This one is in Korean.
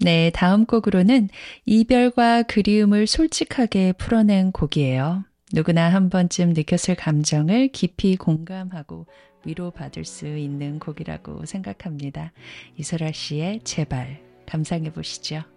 네, 다음 곡으로는 이별과 그리움을 솔직하게 풀어낸 곡이에요. 누구나 한 번쯤 느꼈을 감정을 깊이 공감하고 위로받을 수 있는 곡이라고 생각합니다. 이소라 씨의 제발 감상해 보시죠.